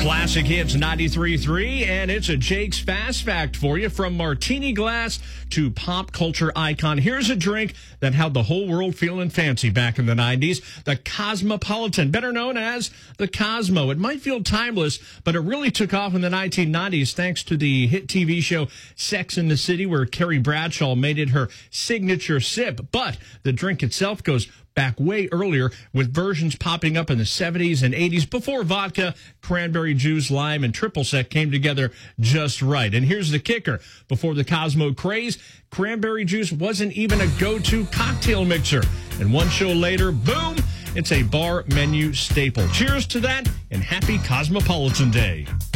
Classic Hits 93.3, and it's a Jake's Fast Fact for you. From martini glass to pop culture icon, here's a drink that had the whole world feeling fancy back in the 90s, the Cosmopolitan, better known as the Cosmo. It might feel timeless, but it really took off in the 1990s thanks to the hit TV show Sex and the City, where Carrie Bradshaw made it her signature sip. But the drink itself goes back way earlier, with versions popping up in the 70s and 80s before vodka, cranberry juice, lime, and triple sec came together just right. And here's the kicker. Before the Cosmo craze, cranberry juice wasn't even a go-to cocktail mixer. And one show later, boom, it's a bar menu staple. Cheers to that, and happy Cosmopolitan Day.